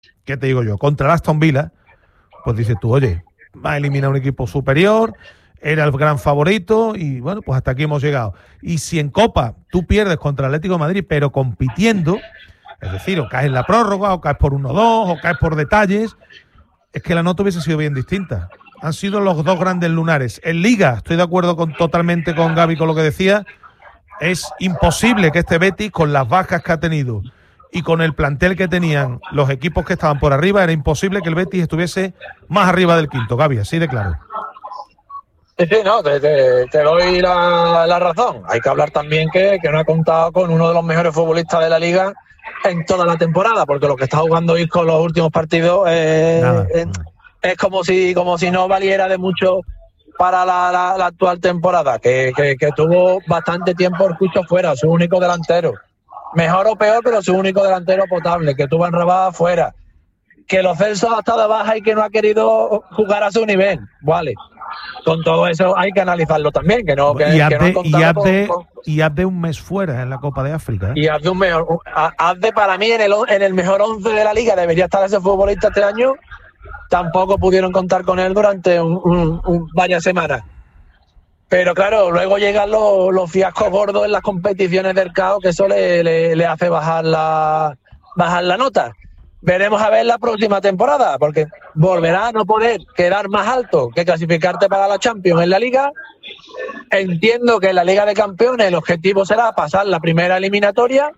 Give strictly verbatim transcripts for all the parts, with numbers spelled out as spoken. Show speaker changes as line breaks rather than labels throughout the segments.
¿qué te digo yo? Contra el Aston Villa, pues dices tú, oye, va a eliminar un equipo superior, era el gran favorito y bueno, pues hasta aquí hemos llegado. Y si en Copa tú pierdes contra el Atlético de Madrid, pero compitiendo, es decir, o caes en la prórroga, o caes por uno dos, o caes por detalles, es que la nota hubiese sido bien distinta. Han sido los dos grandes lunares. En Liga, estoy de acuerdo con, totalmente con Gaby con lo que decía, es imposible que este Betis, con las bajas que ha tenido y con el plantel que tenían los equipos que estaban por arriba, era imposible que el Betis estuviese más arriba del quinto, Gaby, así de claro.
Sí, sí, no, te, te, te doy la, la razón. Hay que hablar también que, que no ha contado con uno de los mejores futbolistas de la Liga en toda la temporada, porque lo que está jugando Isco en los últimos partidos eh, es, es como si como si no valiera de mucho para la, la, la actual temporada, que, que, que tuvo bastante tiempo el Cucho fuera, su único delantero. Mejor o peor, pero su único delantero potable, que tuvo en Rabada fuera. Que los Celso ha estado de baja y que no ha querido jugar a su nivel, vale. Con todo eso hay que analizarlo también, que no, que,
y
que no ha contado
y haz de,
con, con...
y haz de un mes fuera en la Copa de África. ¿eh?
Y haz de un mejor, haz de para mí en el, en el mejor once de la Liga debería estar ese futbolista este año. Tampoco pudieron contar con él durante un, un, un, varias semanas. Pero claro, luego llegan los, los fiascos gordos en las competiciones del C A O, que eso le, le, le hace bajar la, bajar la nota. Veremos a ver la próxima temporada, porque volverá a no poder quedar más alto que clasificarte para la Champions en la Liga. Entiendo que en la Liga de Campeones el objetivo será pasar la primera eliminatoria,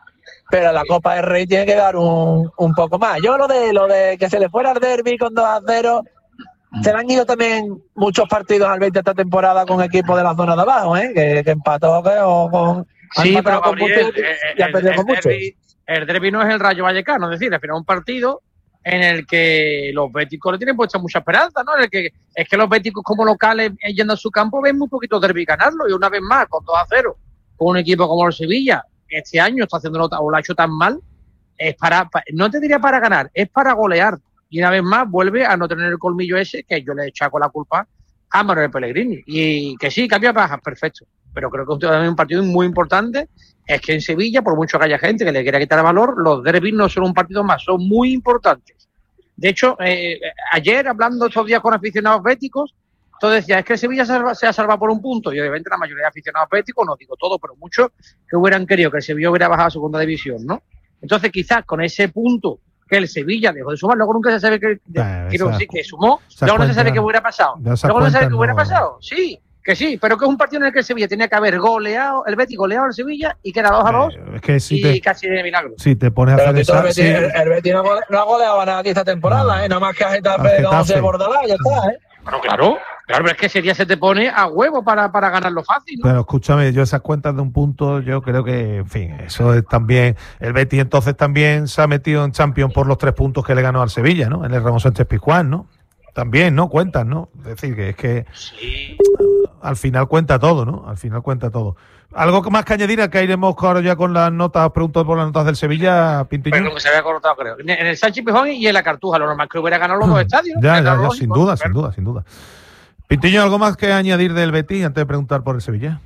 pero la Copa del Rey tiene que dar un, un poco más. Yo lo de lo de que se le fuera al derbi con dos a cero, se le han ido también muchos partidos al Betis esta temporada con equipos de la zona de abajo, ¿eh? que, que empató que, o con...
Sí, pero
con
Gabriel,
mucho,
eh,
y ha
el,
perdido
el,
con mucho.
derbi, el derbi no es el Rayo Vallecano, es decir, al final un partido en el que los béticos le tienen puesta mucha esperanza, ¿no? En el que es que los béticos como locales yendo a su campo ven muy poquito derbi ganarlo, y una vez más con dos a cero con un equipo como el Sevilla, que este año está haciendo o lo ha hecho tan mal, es para, no te diría para ganar, es para golear, y una vez más vuelve a no tener el colmillo ese que yo le he echado con la culpa a Manuel Pellegrini, y que sí, cambia bajas, perfecto, pero creo que es un partido muy importante. Es que en Sevilla, por mucho que haya gente que le quiera quitar valor, los derbis no son un partido más, son muy importantes. De hecho, eh, ayer, hablando estos días con aficionados béticos, todo decía, es que Sevilla se, se ha salvado por un punto, y obviamente la mayoría de aficionados béticos, no digo todo, pero muchos, que hubieran querido que el Sevilla hubiera bajado a segunda división, ¿no? Entonces, quizás con ese punto que el Sevilla dejó de sumar, luego nunca se sabe que,
eh,
quiero
esa,
decir que sumó, luego no se sabe qué hubiera pasado. Luego no se sabe qué hubiera pasado, sí. Que sí, pero que es un partido en el que el Sevilla tenía que haber goleado, el Betis goleado al Sevilla y que era dos a dos
eh, es que si
y
te,
casi de milagro.
Si te pones a
pero
hacer esa,
el Betis,
sí.
el, el Betis no, no ha goleado a nadie esta temporada, no. ¿eh? Nada más que a Getafe de once Bordalás, ya está, ¿eh?
Bueno, claro, claro, pero es que ese día se te pone a huevo para, para ganarlo fácil, ¿no?
Pero escúchame, yo esas cuentas de un punto, yo creo que, en fin, eso es también, el Betis entonces también se ha metido en Champions por los tres puntos que le ganó al Sevilla, ¿no? En el Ramos Sánchez Pizjuán, ¿no? También, ¿no? Cuentan, ¿no? Es decir, que es que
sí.
Al final cuenta todo, ¿no? Al final cuenta todo. ¿Algo más que añadir? Acá iremos ahora ya con las notas, preguntas por las notas del Sevilla, Pintiño.
Pero que se había cortado, creo. En el Sánchez Pizjuán y en la Cartuja, lo normal que hubiera ganado los dos estadios.
Ya, ya, ya, sin duda, sin duda, sin duda. Pintiño, ¿algo más que añadir del Betis antes de preguntar por el Sevilla?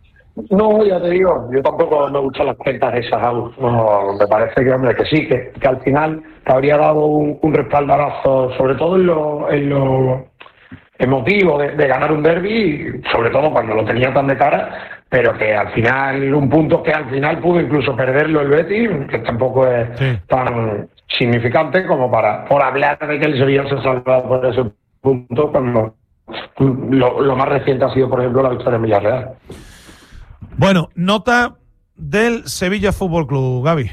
No, ya te digo, yo tampoco me gustan las cuentas esas, no, me parece que, hombre, que sí, que, que al final te habría dado un, un respaldarazo, sobre todo en lo, en lo emotivo de, de ganar un derbi, sobre todo cuando lo tenía tan de cara, pero que al final, un punto que al final pudo incluso perderlo el Betis, que tampoco es sí. tan significante como para por hablar de que el Sevilla se ha salvado por ese punto, cuando lo, lo más reciente ha sido, por ejemplo, la victoria en Villarreal.
Bueno, nota del Sevilla Fútbol Club, Gaby.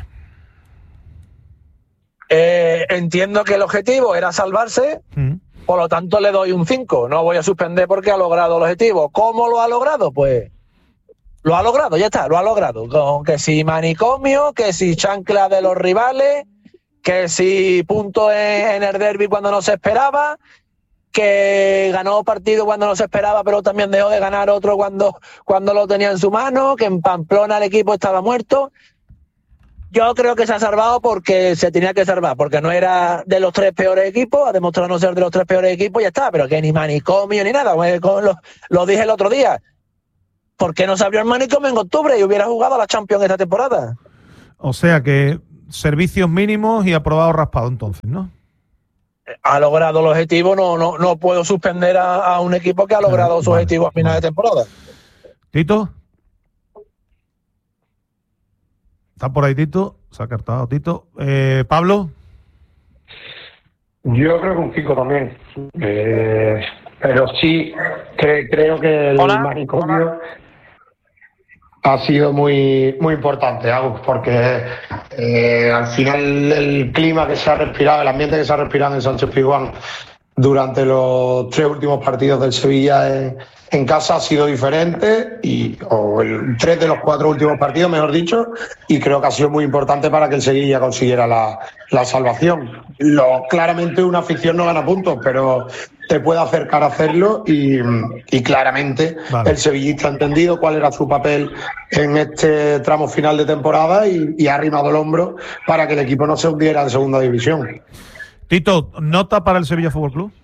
Eh, entiendo que el objetivo era salvarse, mm. por lo tanto le doy un cinco. No voy a suspender porque ha logrado el objetivo. ¿Cómo lo ha logrado? Pues lo ha logrado, ya está, lo ha logrado. Con que si manicomio, que si chancla de los rivales, que si punto en, en el derbi cuando no se esperaba, que ganó partido cuando no se esperaba, pero también dejó de ganar otro cuando, cuando lo tenía en su mano, que en Pamplona el equipo estaba muerto. Yo creo que se ha salvado porque se tenía que salvar, porque no era de los tres peores equipos, ha demostrado no ser de los tres peores equipos, ya está, pero que ni manicomio ni nada, lo, lo dije el otro día. ¿Por qué no se abrió el manicomio en octubre y hubiera jugado a la Champions esta temporada?
O sea que servicios mínimos y aprobado raspado, entonces, ¿no?
Ha logrado el objetivo, no, no, no puedo suspender a, a un equipo que ha logrado
Vale,
su objetivo a final
vale.
de temporada.
¿Tito? ¿Está por ahí Tito? Se ha cartado Tito. Eh, ¿Pablo?
Yo creo que un cinco también. Eh, pero sí, cre- creo que el
Hola,
manicomio
hola.
ha sido muy muy importante, Agus, porque eh, al final el clima que se ha respirado, el ambiente que se ha respirado en Sánchez Pizjuán durante los tres últimos partidos del Sevilla en, en casa ha sido diferente, y o el tres de los cuatro últimos partidos, mejor dicho, y creo que ha sido muy importante para que el Sevilla consiguiera la, la salvación. Lo, claramente una afición no gana puntos, pero te puede acercar a hacerlo, y, y claramente
Vale.
el sevillista ha entendido cuál era su papel en este tramo final de temporada y, y ha arrimado el hombro para que el equipo no se hundiera en segunda división.
Tito, ¿nota para el Sevilla Fútbol Club?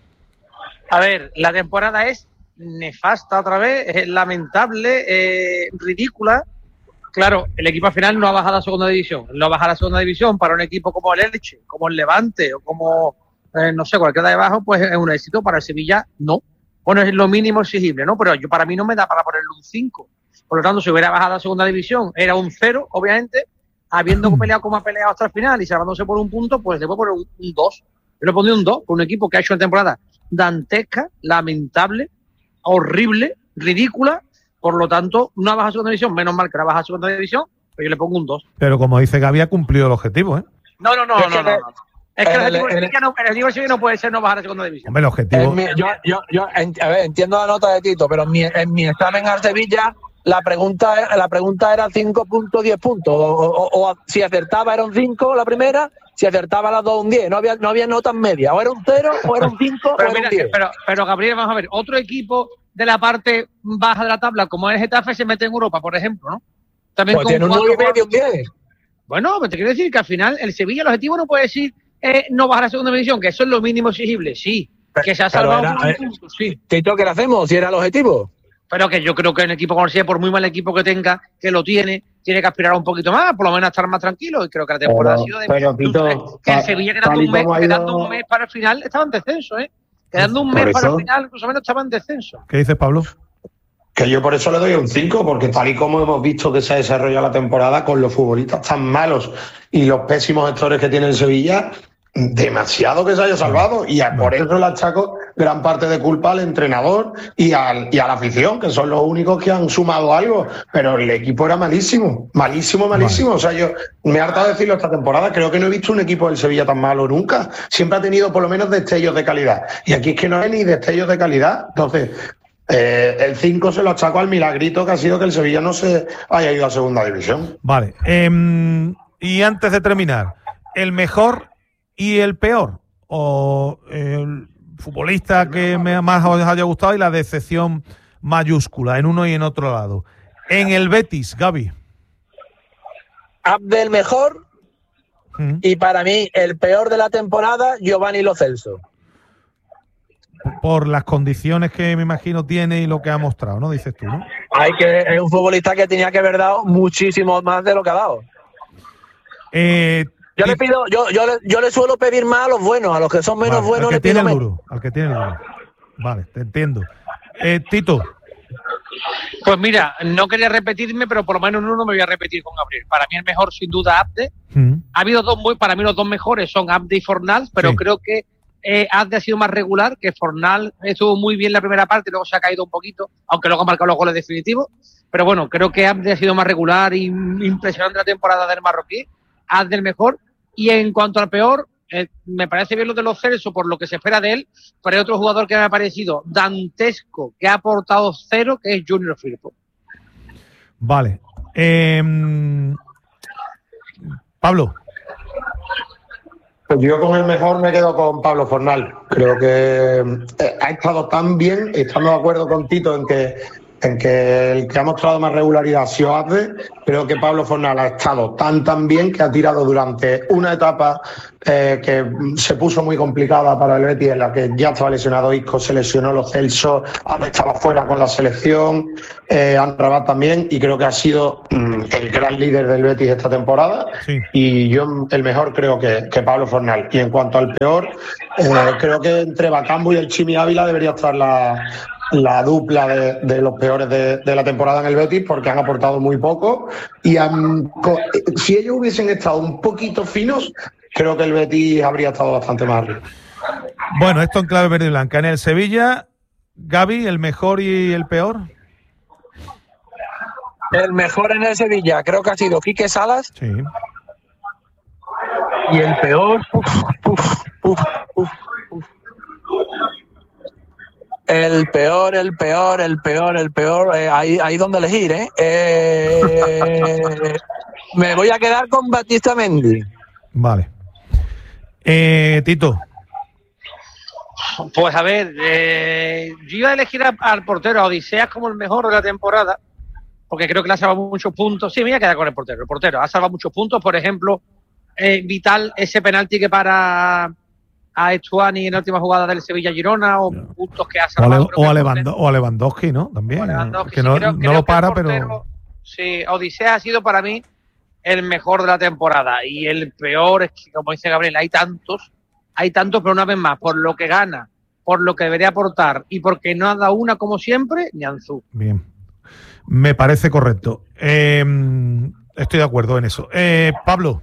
A ver, la temporada es nefasta otra vez, es lamentable, eh, ridícula. Claro, el equipo al final no ha bajado a segunda división. No ha bajado a segunda división para un equipo como el Elche, como el Levante o como, eh, no sé, cualquiera de abajo, pues es un éxito. Para el Sevilla, no. Bueno, es lo mínimo exigible, ¿no? Pero yo, para mí no me da para ponerle un cinco. Por lo tanto, si hubiera bajado a segunda división, era un cero, obviamente, habiendo peleado como ha peleado hasta el final y salvándose por un punto, pues le puedo poner un, un dos. Yo le pondría un dos por un equipo que ha hecho una temporada dantesca, lamentable, horrible, ridícula. Por lo tanto, no ha bajado a segunda división, menos mal que no ha bajado a segunda división, pero yo le pongo un dos.
Pero como dice Gaby, ha cumplido el objetivo, ¿eh?
No, no, no,
Es
no,
que
no, no. Es que el
en el-
objetivo del
en el-
Sevilla no, el objetivo del Sevilla no puede ser no bajar a segunda división.
Hombre, el objetivo...
En mi- yo, yo, yo en- a ver, entiendo la nota de Tito, pero en mi, en mi examen al Sevilla la pregunta, la pregunta era cinco puntos, diez puntos. O, o- o si acertaba era un cinco la primera, si acertaba las dos un diez. No había, no había notas medias. O era un cero, o era un cinco, o
Pero,
era
mira,
un diez.
pero, pero Gabriel, vamos a ver, otro equipo de la parte baja de la tabla, como el Getafe, se mete en Europa, por ejemplo, ¿no? También
Pues
con
tiene un
cuatro
nueve y medio, un
goles.
diez.
Bueno, pero te quiero decir que al final el Sevilla, el objetivo no puede decir eh, no bajar a segunda división, que eso es lo mínimo exigible, sí. Que se ha
Pero
salvado
era-
por un
eh,
punto, sí.
Tito, ¿qué le hacemos? Si era el objetivo.
Pero que yo creo que el equipo como el Sevilla, por muy mal equipo que tenga, que lo tiene, tiene que aspirar un poquito más, por lo menos a estar más tranquilo. Y creo que la temporada
Pero-
ha sido de
pero, Tito,
que el
ta-
Sevilla
tal
quedando
y
un mes,
como ha
quedando
ido-
un mes para el final estaba en descenso, ¿eh? Quedando un
Por
mes para
eso-
el final, más o menos estaba en descenso.
¿Qué dices, Pablo?
Que yo por eso le doy un cinco, porque tal y como hemos visto que se ha desarrollado la temporada con los futbolistas tan malos y los pésimos gestores que tiene el Sevilla, demasiado que se haya salvado, y a- por eso le achaco gran parte de culpa al entrenador y, al, y a la afición, que son los únicos que han sumado algo, pero el equipo era malísimo, malísimo, malísimo. O sea, yo me he hartado de decirlo esta temporada, creo que no he visto un equipo del Sevilla tan malo nunca. Siempre ha tenido por lo menos destellos de calidad, y aquí es que no hay ni destellos de calidad. Entonces, Eh, el cinco se lo achaco al milagrito que ha sido que el Sevilla no se haya ido a segunda división.
Vale. em, y antes de terminar, ¿el mejor y el peor? ¿O el futbolista que me más os haya gustado y la decepción mayúscula en uno y en otro lado? En el Betis, Gaby.
Abdel mejor
Mm.
y para mí el peor de la temporada, Giovanni Lo Celso.
Por las condiciones que me imagino tiene y lo que ha mostrado, ¿no? Dices tú, ¿no?
Hay que, es un futbolista que tenía que haber dado muchísimo más de lo que ha dado.
Eh,
Yo le
Tito,
pido, yo, yo, le, yo le suelo pedir más a los buenos, a los que son menos
vale,
buenos
al que
le pido
tiene el
menos.
duro, al que tiene el duro. Vale, te entiendo. Eh, Tito,
Pues mira, no quería repetirme, pero por lo menos en uno me voy a repetir con Gabriel. Para mí el mejor, sin duda, Abde.
mm,
Ha habido dos muy, para mí los dos mejores son Abde y Fornals, pero
Sí.
creo que eh, Abde ha sido más regular, que Fornals estuvo muy bien la primera parte y luego se ha caído un poquito, aunque luego ha marcado los goles definitivos. Pero bueno, creo que Abde ha sido más regular y impresionante la temporada del marroquí. Abde el mejor. Y en cuanto al peor, eh, me parece bien lo de los Celso por lo que se espera de él, pero hay otro jugador que me ha parecido dantesco, que ha aportado cero, que es Junior Firpo.
vale. Em, Pablo.
Pues yo con el mejor me quedo con Pablo Fornal. Creo que eh, ha estado tan bien, estando de acuerdo con Tito en que, en que el que ha mostrado más regularidad ha sido Abde. Creo que Pablo Fornal ha estado tan tan bien que ha tirado durante una etapa eh, que se puso muy complicada para el Betis, en la que ya estaba lesionado Isco, se lesionó Lo Celso, Abde estaba fuera con la selección, eh, Amrabat también, y creo que ha sido mm, el gran líder del Betis esta temporada,
sí.
Y yo el mejor creo que, que Pablo Fornal. Y en cuanto al peor, eh, creo que entre Bakambu y el Chimi Ávila debería estar la, la dupla de, de los peores de, de la temporada en el Betis, porque han aportado muy poco y han, si ellos hubiesen estado un poquito finos, creo que el Betis habría estado bastante más arriba.
Bueno, esto en clave verde y blanca. En el Sevilla, Gaby, ¿el mejor y el peor?
El mejor en el Sevilla creo que ha sido Quique Salas.
Sí.
Y el peor... Uf, uf, uf, uf, uf. El peor, el peor, el peor, el peor. Eh, ahí, ahí donde elegir, ¿eh? eh me voy a quedar con Batista Mendy.
Vale. Eh, Tito.
Pues a ver, eh, yo iba a elegir a, al portero, a Odiseas, como el mejor de la temporada, porque creo que le ha salvado muchos puntos. Sí, me voy a quedar con el portero. El portero ha salvado muchos puntos, por ejemplo, eh, vital ese penalti que para a Estuani en la última jugada del Sevilla-Girona, o no. puntos que ha salvado.
O a, Lewand- o a Lewandowski, ¿no? También.
Lewandowski,
que no,
sí, creo,
no
creo
lo para,
portero,
pero...
Sí, Odiseas ha sido para mí el mejor de la temporada. Y el peor es que, como dice Gabriel, hay tantos, hay tantos, pero una vez más, por lo que gana, por lo que debería aportar y porque no ha dado una como siempre, Nianzú.
Bien. Me parece correcto. Eh, estoy de acuerdo en eso. Eh, Pablo.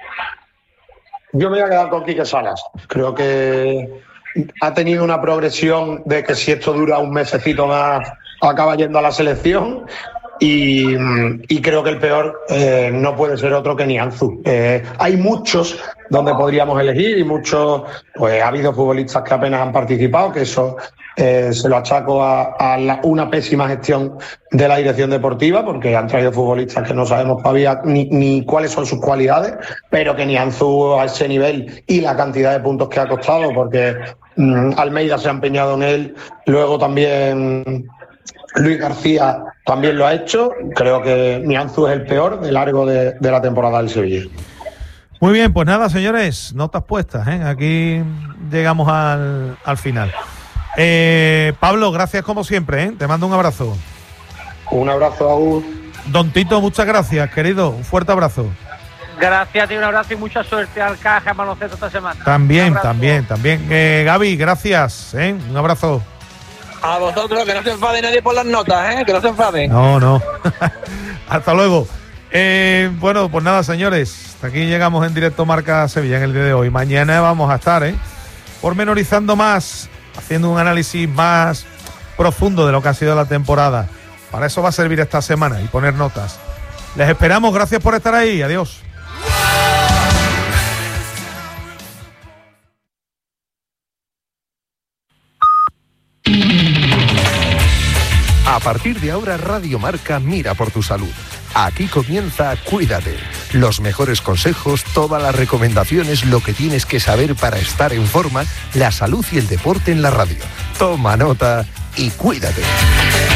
Yo me voy a quedar con Quique Salas. Creo que ha tenido una progresión de que si esto dura un mesecito más, acaba yendo a la selección. Y, y creo que el peor eh, no puede ser otro que Nianzú. Eh, hay muchos donde podríamos elegir y muchos, pues ha habido futbolistas que apenas han participado, que eso eh, se lo achaco a, a la, una pésima gestión de la dirección deportiva, porque han traído futbolistas que no sabemos todavía ni, ni cuáles son sus cualidades, pero que Nianzú a ese nivel y la cantidad de puntos que ha costado, porque mm, Almeida se ha empeñado en él, luego también Luis García también lo ha hecho. Creo que Nianzú es el peor de largo de, de la temporada del Sevilla.
Muy bien, pues nada, señores, notas puestas, ¿eh? Aquí llegamos al, al final. Eh, Pablo, gracias como siempre, ¿eh? Te mando un abrazo.
Un abrazo, Agus.
Don Tito, muchas gracias, querido. Un fuerte abrazo.
Gracias a ti, un abrazo y mucha suerte al Caja Baloncesto esta semana.
También, también, también. Eh, Gaby, gracias, ¿eh? Un abrazo.
A vosotros, que no se enfade nadie por las notas, ¿eh? Que no se enfaden.
No, no. Hasta luego. Eh, bueno, pues nada, señores. Hasta aquí llegamos en directo Marca Sevilla en el día de hoy. Mañana vamos a estar, ¿eh? pormenorizando más, haciendo un análisis más profundo de lo que ha sido la temporada. Para eso va a servir esta semana y poner notas. Les esperamos. Gracias por estar ahí. Adiós.
A partir de ahora, Radio Marca mira por tu salud. Aquí comienza Cuídate. Los mejores consejos, todas las recomendaciones, lo que tienes que saber para estar en forma, la salud y el deporte en la radio. Toma nota y cuídate.